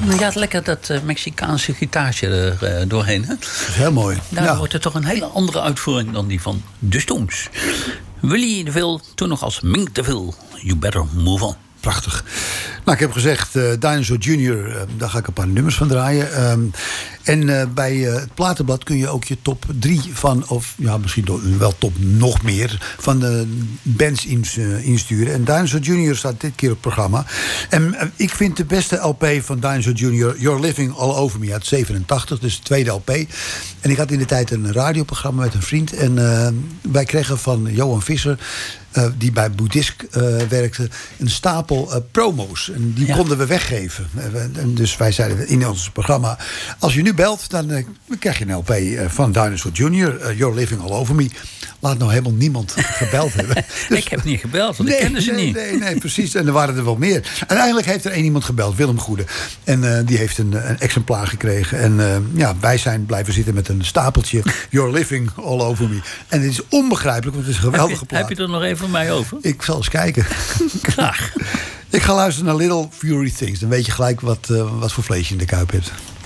Ja, lekker dat Mexicaanse gitaartje er doorheen. Hè? Dat is heel mooi. Daar wordt het toch een hele andere uitvoering dan die van de Stones. Willie DeVille, toen nog als Mink DeVille. You better move on. Prachtig. Nou, ik heb gezegd, Dinosaur Jr., daar ga ik een paar nummers van draaien. Bij het platenblad kun je ook je top 3 van, of ja, misschien wel top nog meer, van de bands insturen. En Dinosaur Jr. staat dit keer op het programma. En ik vind de beste LP van Dinosaur Jr. You're Living All Over Me uit 87, dus de tweede LP. En ik had in de tijd een radioprogramma met een vriend. En wij kregen van Johan Visser, die bij Boeddhisk werkte, een stapel promo's. En die konden we weggeven. En dus wij zeiden in ons programma, als je nu belt, dan krijg je een LP van Dinosaur Jr. You're Living All Over Me. Laat nou helemaal niemand gebeld hebben. Dus, ik heb niet gebeld, want ik kende ze niet. Nee, precies. En er waren er wel meer. Uiteindelijk heeft er één iemand gebeld, Willem Goede. En die heeft een exemplaar gekregen. En wij zijn blijven zitten met een stapeltje You're Living All Over Me. En het is onbegrijpelijk, want het is een geweldige plaat. Heb je er nog even van mij over? Ik zal eens kijken. Graag. Ik ga luisteren naar Little Fury Things. Dan weet je gelijk wat voor vlees je in de kuip hebt.